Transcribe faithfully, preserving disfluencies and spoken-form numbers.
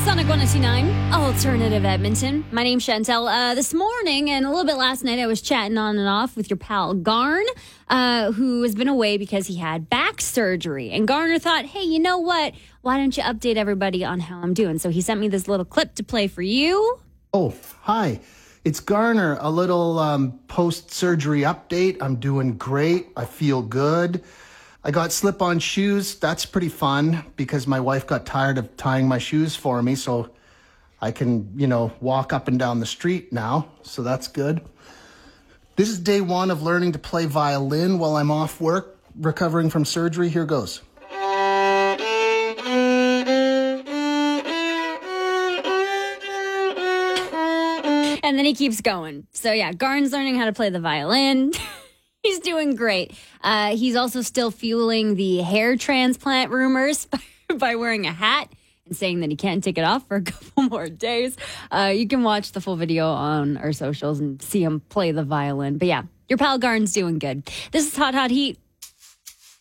Sonic one oh two point nine, Alternative Edmonton. My name's Chantel. Uh, this morning and a little bit last night, I was chatting on and off with your pal Garn, uh, who has been away because he had back surgery. And Garner thought, hey, you know what? Why don't you update everybody on how I'm doing? So he sent me this little clip to play for you. Oh, hi. It's Garner, a little um, post-surgery update. I'm doing great. I feel good. I got slip-on shoes. That's pretty fun because my wife got tired of tying my shoes for me, so I can, you know, walk up and down the street now, so that's good. This is day one of learning to play violin while I'm off work, recovering from surgery. Here goes. And then he keeps going. So yeah, Garn's learning how to play the violin. He's doing great. Uh, he's also still fueling the hair transplant rumors by wearing a hat and saying that he can't take it off for a couple more days. Uh, you can watch the full video on our socials and see him play the violin. But yeah, your pal Garn's doing good. This is Hot Hot Heat